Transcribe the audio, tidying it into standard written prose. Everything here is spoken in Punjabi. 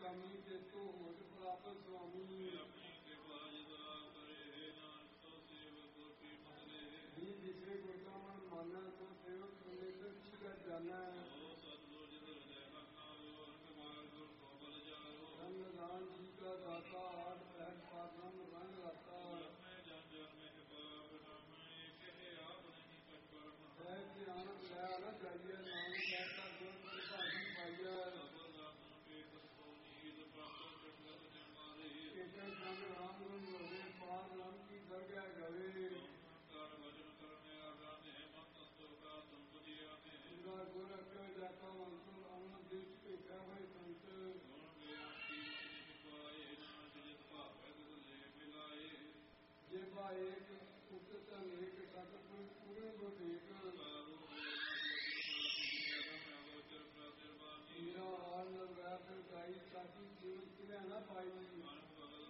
ਕਾਮੀ ਚੇਤੋ ਹੋਤ ਪ੍ਰਾਪਤ ਸੁਆਮੀ ਆਪਣੀ ਕਿਰਪਾ ਜਦਾ ਕਰੇ ਨਾਨਕ ਤੋ ਸੇਵਕ ਕੀ ਮਤਲੇ ਜੀ ਜਿਸੇ ਗੁਰਤਾ ਮਨ ਮਾਨੈ ਤੋ ਸੇਵਕ ਸੁਨੇਤ ਛਿਗਾ ਜਾਣੈ ਉਹ ਸਤਿਗੁਰ ਜਿਤ ਹਿਰਦੈ ਕਰਨਾ ਜੋ ਅਨਕ ਗੁਰ ਕੋ ਬਲ ਜਾਓ ਰੰਗਦਾਨ ਜੀ ਕਾ ਦਾਤਾ ਆਠ ਪੈਰ ਪਾਦਮ ਰੰਗ ਰਤਾ ਮੈਂ ਜਨ ਜਨ ਮੈਂ ਪਾਪ ਨਾਮੇ ਕਹੇ ਆਪ ਨਹੀਂ ਕਟਪਰ ਹੈ ਧਿਆਨ ਲੈ ਨਾ ਜਾਈਏ ਨਾਮ ਲੈ ਤਾ ਗੁਰ ਪ੍ਰਭਾਤੀ ਪਾਈਐ ਕੇਤਨ ਸੰਗ ਰਾਮ ਗੁਣ ਹੋਵੇ ਪਾਰ ਰਾਮ ਕੀ ਦਰਗਾਹ ਗਵੇ ਕਰ ਵਜਨ ਕਰਨੇ ਆਗਾਨੇ ਮਨ ਸੰਤੋਖਾ ਤੁਮਪਤੀਆ ਨੇ ਜਿਦਾ ਗੁਰ ਅਕੇ ਜਾਤਾ ਵੰਸੁ ਅਮਨ ਦੇਸ਼ ਭੇਖਾ ਹੋਏ ਸੰਤ ਗੁਣ ਗਿਆਨ ਕੀ ਨਿਪਾਏ ਨਾ ਜਿਸ ਭਾਵੇ ਗੁਲੇ ਮਿਲਾਏ ਜੇ ਬਾ ਏਕ ਉਤਤ ਅਨੇਕ ਸਤਿਗੁਰ ਪੂਰੇ ਗੁਰੇਕ ਮੇਰਾ ਹਾਲ ਲਗਾ ਫਿਰ ਗਾਈ ਸਾਡੀ ਜੀਵਨ ਕਿਵੇਂ ਨਾ ਪਾਈ